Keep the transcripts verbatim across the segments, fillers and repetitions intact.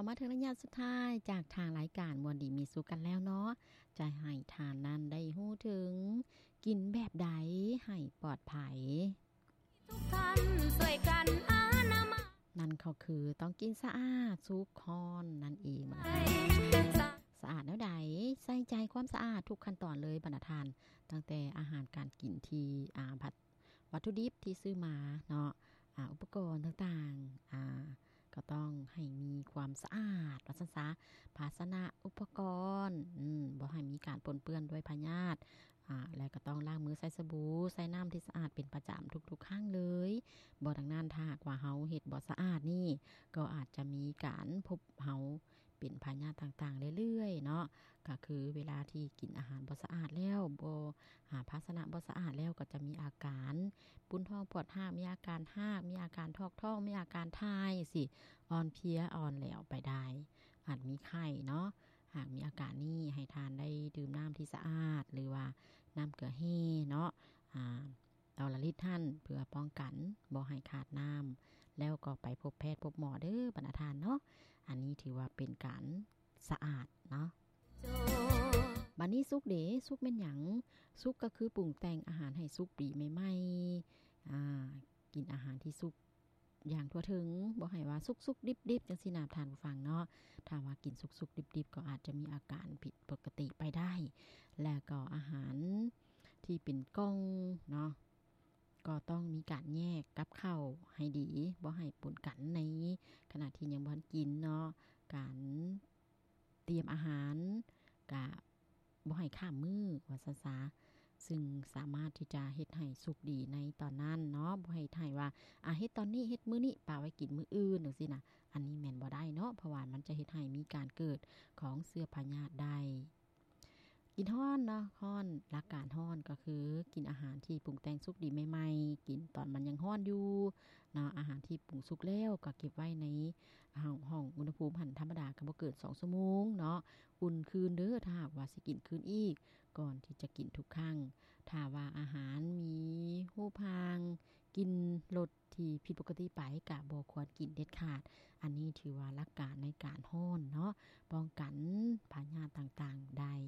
มาถึงระยะสุดท้ายจากทางรายการมวลดีมีสุขกันแล้วเนาะจะให้ทานนั้นได้ฮู้ถึงกินแบบใดให้ปลอดภัยทุกท่านช่วยกันอนามัยนั่นก็คือต้องกินสะอาดสุขคอนนั่นเองสะอาดแล้วใดใส่ใจความสะอาดทุกขั้นตอนเลยบรรดาทานตั้งแต่อาหารการกินที่อ่าผัดวัตถุดิบที่ซื้อมาเนาะอ่าอุปกรณ์ต่างๆอ่าก็ต้องให้มีความสะอาดวัสดุภาชนะอุปกรณ์อืมบ่ให้มีการปนเปื้อนด้วยพยาธิอ่าและก็ต้องล้างมือใส่สบู่ใส่น้ำที่สะอาดเป็นประจำทุกๆครั้งเลยบ่ดังนั้นถ้าหากว่าเฮาเฮ็ดบ่สะอาดนี่ก็อาจจะมีการพบเฮาเป็นพยาธิต่างๆเรื่อยๆเนาะก็คือเวลาที่กินอาหารบ่สะอาดแล้วบ่หาภาชนะบ่สะอาดแล้วก็จะมีอาการปุ้นท้องปวดหากมีอาการหากมีอาการทอกท้องมีอาการถ่ายสิอ่อนเพลียอ่อนแหลวไปได้อาจมีไข้เนาะหากมีอาการนี้ให้ทานได้ดื่มน้ำที่สะอาดหรือว่าน้ำเกลือแห้เนาะอ่าเอาละลิตรท่านเพื่อป้องกันบ่ให้ขาดน้ำแล้วก็ไปพบแพทย์พบหมอเด้อบรรดาทานเนาะอันนี้ถือว่าเป็นการสะอาดเนาะบัดนี้สุกเด๋สุกแม่นหยังสุกก็คือปรุงแต่งอาหารให้สุกดีใหม่ๆอ่ากินอาหารที่สุกอย่างทั่วถึงบ่ให้ว่าสุกๆดิบๆจังซี่นะท่านผู้ฟังเนาะถ้าว่ากินสุกๆดิบๆก็อาจจะมีอาการผิดปกติไปได้แล้วก็อาหารที่เป็นกล้องเนาะก็ต้องมีการแยกกับข้าวให้ดีบ่ให้ปนกันในขณะที่ยังบ่ทันกินเนาะการเตรียมอาหารก็บ่ให้ข้ามมื้อว่าซะซะซึ่งสามารถที่จะเฮ็ดให้สุกดีในตอนนั้นเนาะบ่ให้ถ่ายว่าอ่ะเฮ็ดตอนนี้เฮ็ดมื้อนี้ป่าไว้กินมื้ออื่นจังซี่นะอันนี้แม่นบ่ได้เนาะเพราะว่ามันจะเฮ็ดให้มีการเกิดของเชื้อพยาธิได้กินฮ้อนเนาะฮ้อนหลักการฮ้อนก็คือกินอาหารที่ปรุงแต่งสุกดีใหม่ๆกินตอนมันยังฮ้อนอยู่เนาะอาหารที่ปรุงสุกแล้วก็เก็บไว้ในห้องห้องอุณหภูมิหันธรรมดาก็บ่เกินสองชั่วโมงเนาะอุ่นคืนเด้อถ้าหากว่าสิกินคืนอีกก่อนที่จะกินทุกครั้งถ้าว่าอาหารมีรูปพางกินรสที่ผิดปกติไปก็บ่ควรกินเด็ดขาดอันนี้ถือว่าหลักการในการฮ้อนเนาะป้องกันพยาธิต่างๆได้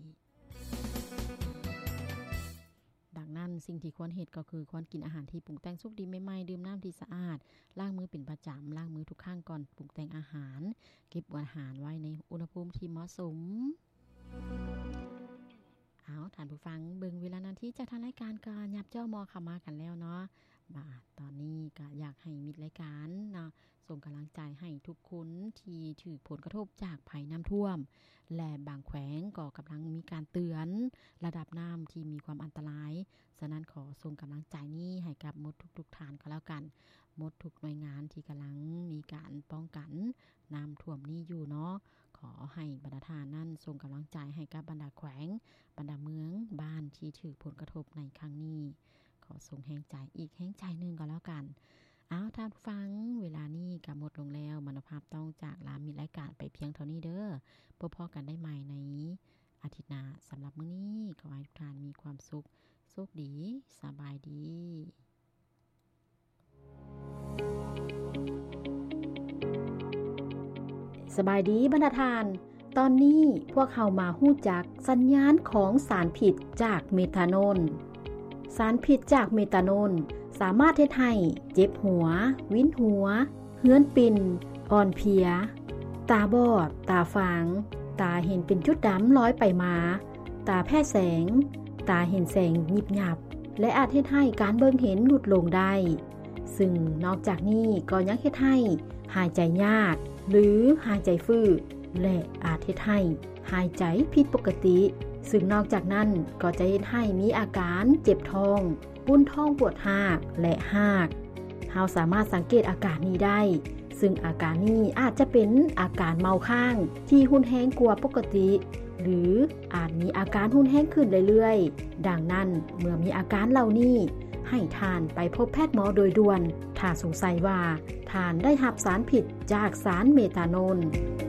ดังนั้นสิ่งที่ควรเฮ็ดก็คือควรกินอาหารที่ปรุงแต่งสุกดีใหม่ๆดื่มน้ำที่สะอาดล้างมือเป็นประจำล้างมือทุกครั้งก่อนปรุงแต่งอาหารเก็บอาหารไว้ในอุณหภูมิที่เหมาะสมเอาท่านผู้ฟังเบิ่งเวลานาทีจากทางรายการก็ยับเจ้ามอเข้ามากันแล้วเนาะมาตอนนี้ก็อยากให้มิตรรายการเนาะส่งกำลังใจให้ทุกคนที่ถูกผลกระทบจากภัยน้ำท่วมและบางแขวงก็กำลังมีการเตือนระดับน้ำที่มีความอันตรายฉะนั้นขอส่งกำลังใจนี้ให้กับหมดทุกๆฐานก็แล้วกันหมดทุกหน่วยงานที่กำลังมีการป้องกันน้ำท่วมนี้อยู่เนาะขอให้บรรดาทานนั้นส่งกำลังใจให้กับบรรดาแขวงบรรดาเมืองบ้านที่ถูกผลกระทบในครั้งนี้ขอส่งแห่งใจอีกแห่งใจนึงก็แล้วกันเอาท่านฟังเวลานี้ก็หมดลงแล้วมนุภาพต้องจากลามีรายการไปเพียงเท่านี้เด้อพบพอกันได้ใหม่ในอาทิตย์หน้าสำหรับมื้อนี้ขอให้ทุกท่านมีความสุขโชคดีสบายดีสบายดีบรรดาทานตอนนี้พวกเขามาฮู้จักสัญญาณของสารพิษจากเมทานอลสารพิษจากเมทานอลสามารถเฮ็ดให้เจ็บหัววินหัวเหือนปิ่นอ่อนเพลียตาบอดตาฟางตาเห็นเป็นจุดดำลอยไปมาตาแพ้แสงตาเห็นแสงยิบยับและอาจเฮ็ดให้การเบิ่งเห็นหลุดลงได้ซึ่งนอกจากนี้ก็ยังเฮ็ดให้หายใจยากหรือหายใจฝืดและอาจเฮ็ดให้หายใจผิดปกติซึ่งนอกจากนั้นก็จะเฮ็ดให้มีอาการเจ็บท้องปุ้นท้องปวดหากและหากเฮาสามารถสังเกตอาการนี้ได้ซึ่งอาการนี้อาจจะเป็นอาการเมาข้างที่หุนแห้งกว่าปกติหรืออาจมีอาการหุนแห้งขึ้นเรื่อยๆดังนั้นเมื่อมีอาการเหล่านี้ให้ทานไปพบแพทย์หมอโดยด่วนถ้าสงสัยว่าทานได้รับสารพิษจากสารเมทานอล